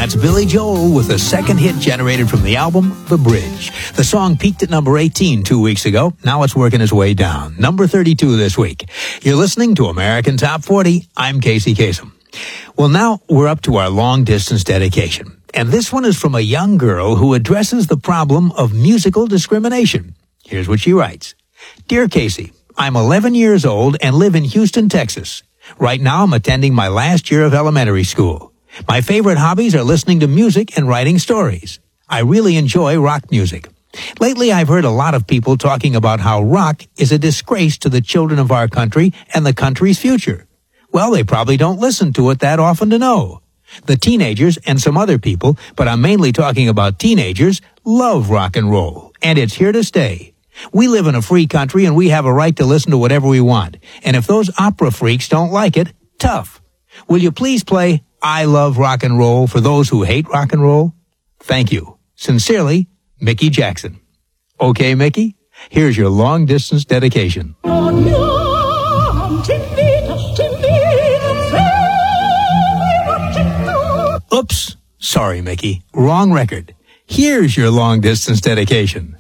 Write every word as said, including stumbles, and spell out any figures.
That's Billy Joel with the second hit generated from the album, The Bridge. The song peaked at number eighteen two weeks ago. Now it's working its way down. Number thirty-two this week. You're listening to American Top forty. I'm Casey Kasem. Well, now we're up to our long-distance dedication. And this one is from a young girl who addresses the problem of musical discrimination. Here's what she writes. Dear Casey, I'm eleven years old and live in Houston, Texas. Right now I'm attending my last year of elementary school. My favorite hobbies are listening to music and writing stories. I really enjoy rock music. Lately I've heard a lot of people talking about how rock is a disgrace to the children of our country and the country's future. Well, they probably don't listen to it that often to know. The teenagers and some other people, but I'm mainly talking about teenagers, love rock and roll, and it's here to stay. We live in a free country and we have a right to listen to whatever we want. And if those opera freaks don't like it, tough. Will you please play I Love Rock and Roll for those who hate rock and roll? Thank you. Sincerely, Mickey Jackson. Okay, Mickey, here's your long-distance dedication. Oops. Sorry, Mickey. Wrong record. Here's your long-distance dedication.